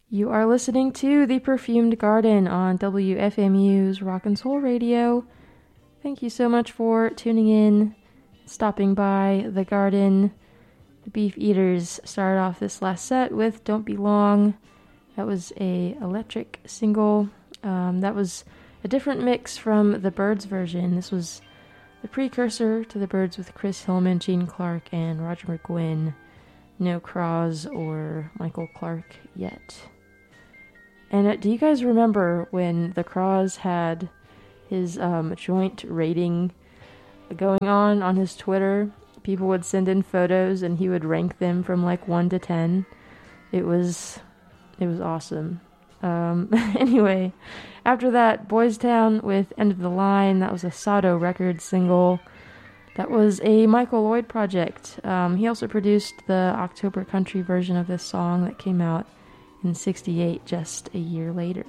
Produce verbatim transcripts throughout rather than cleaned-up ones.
You are listening to The Perfumed Garden on W F M U's Rock and Soul Radio. Thank you so much for tuning in, stopping by the garden. The Beef Eaters started off this last set with Don't Be Long. That was a electric single. Um, that was a different mix from the Byrds version. This was the precursor to the Byrds with Chris Hillman, Gene Clark, and Roger McGuinn. No Cross or Michael Clark yet. And uh, do you guys remember when the Cross had his um, joint rating going on on his Twitter? People would send in photos and he would rank them from like one to ten. It was, it was awesome. Um, anyway, after that, Boys Town with End of the Line. That was a Sado Records single. That was a Michael Lloyd project. Um, he also produced the October Country version of this song that came out in sixty-eight, just a year later.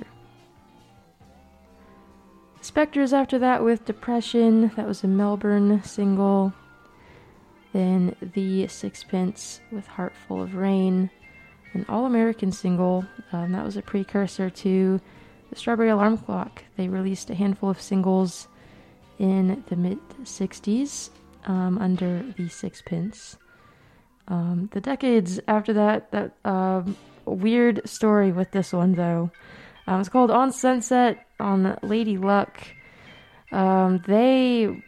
Spectres after that with Depression. That was a Melbourne single. Then the Sixpence with Heart Full of Rain. An All-American single. Um, that was a precursor to the Strawberry Alarm Clock. They released a handful of singles in the mid-sixties um, under the Sixpence. Um, the decades after that, that um, weird story with this one, though. Um, it's called On Sunset on Lady Luck. Um, they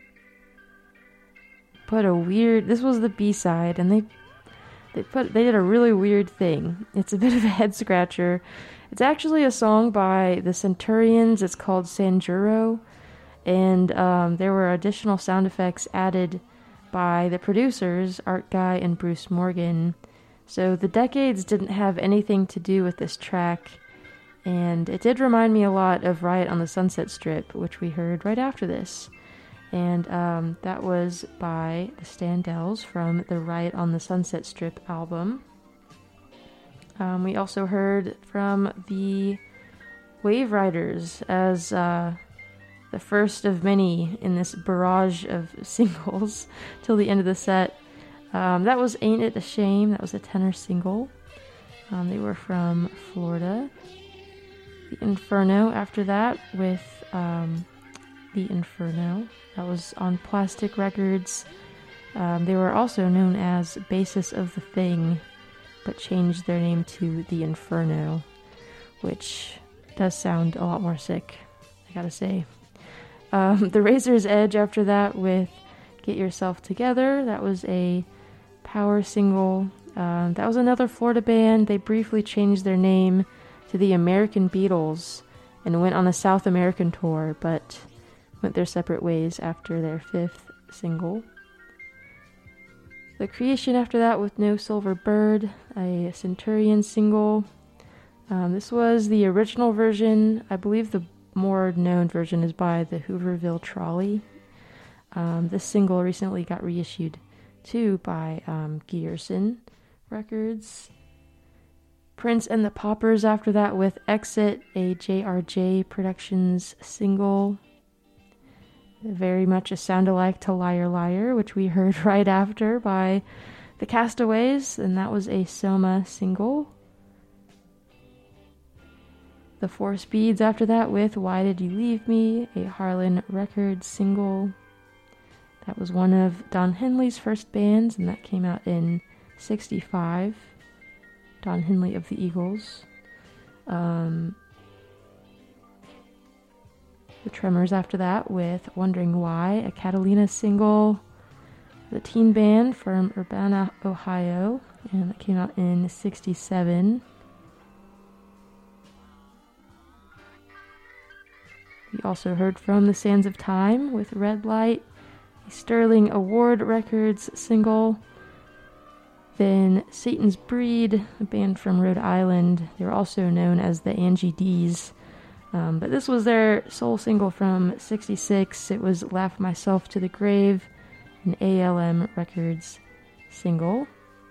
put a weird... This was the B-side, and they they put they did a really weird thing. It's a bit of a head-scratcher. It's actually a song by the Centurions. It's called Sanjuro. And um, there were additional sound effects added by the producers, Art Guy and Bruce Morgan. So the decades didn't have anything to do with this track. And it did remind me a lot of Riot on the Sunset Strip, which we heard right after this. And um, that was by the Standells from the Riot on the Sunset Strip album. Um, we also heard from the Wave Riders as uh, the first of many in this barrage of singles till the end of the set. Um, that was Ain't It a Shame. That was a tenor single. Um, they were from Florida. The Inferno after that with um, The Inferno. That was on Plastic Records. Um, they were also known as Basis of the Thing, but changed their name to The Inferno, which does sound a lot more sick, I gotta say. Um, the Razor's Edge after that with Get Yourself Together. That was a power single. Um, that was another Florida band. They briefly changed their name to the American Beatles and went on a South American tour, but went their separate ways after their fifth single. The Creation after that with No Silver Bird, a Centurion single. Um, this was the original version. I believe the more known version is by the Hooverville Trolley. Um, this single recently got reissued too by um, Gearson Records. Prince and the Paupers after that with Exit, a J R J Productions single. Very much a sound-alike to Liar Liar, which we heard right after by the Castaways, and that was a Soma single. The Four Speeds after that with Why Did You Leave Me, a Harlan Records single. That was one of Don Henley's first bands, and that came out in sixty-five. Don Henley of the Eagles. Um, the Tremors after that with Wondering Why, a Catalina single. The Teen Band from Urbana, Ohio, and that came out in sixty-seven. We also heard from the Sands of Time with Red Light, a Sterling Award Records single. Then Satan's Breed, a band from Rhode Island. They were also known as the Angie D's. Um, but this was their sole single from sixty-six. It was Laugh Myself to the Grave, an A L M Records single.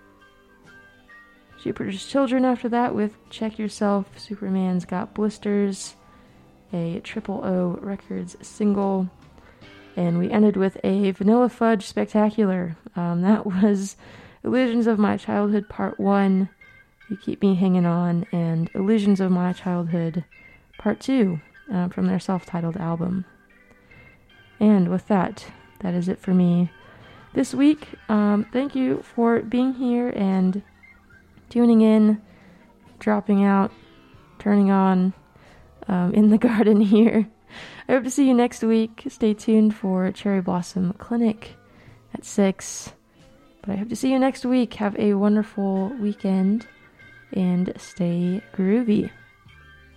She produced Children after that with Check Yourself, Superman's Got Blisters, a Triple O Records single. And we ended with a Vanilla Fudge Spectacular. Um, that was Illusions of My Childhood Part one You Keep Me Hanging On, and Illusions of My Childhood Part two uh, from their self-titled album. And with that, that is it for me this week. Um, thank you for being here and tuning in, dropping out, turning on um, in the garden here. I hope to see you next week. Stay tuned for Cherry Blossom Clinic at six. But I hope to see you next week. Have a wonderful weekend and stay groovy.